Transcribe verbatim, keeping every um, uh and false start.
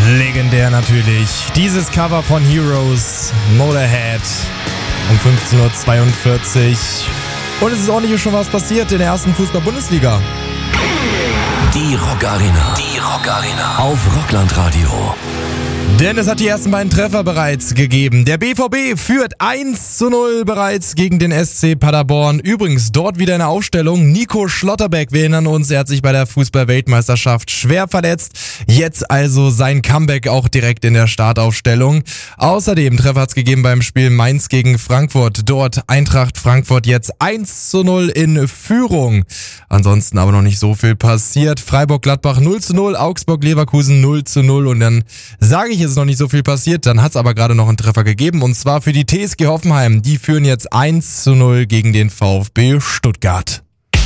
Legendär natürlich. Dieses Cover von Heroes, Motorhead, um fünfzehn Uhr zweiundvierzig. Und es ist ordentlich schon was passiert in der ersten Fußball-Bundesliga. Die Rock Arena. Die Rock Arena. Auf Rockland-Radio. Denn es hat die ersten beiden Treffer bereits gegeben. Der B V B führt eins zu null bereits gegen den S C Paderborn. Übrigens dort wieder eine Aufstellung. Nico Schlotterbeck, wir erinnern uns, er hat sich bei der Fußball-Weltmeisterschaft schwer verletzt. Jetzt also sein Comeback auch direkt in der Startaufstellung. Außerdem Treffer hat es gegeben beim Spiel Mainz gegen Frankfurt. Dort Eintracht Frankfurt jetzt eins zu null in Führung. Ansonsten aber noch nicht so viel passiert. Freiburg-Gladbach null zu null, Augsburg-Leverkusen null zu null. Und dann sage ich, ist noch nicht so viel passiert, dann hat es aber gerade noch einen Treffer gegeben und zwar für die T S G Hoffenheim. Die führen jetzt eins zu null gegen den VfB Stuttgart.